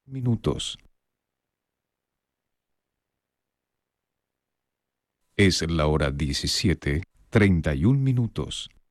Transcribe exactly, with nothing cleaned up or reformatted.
Minutos. Es la hora diecisiete, treinta y un minutos.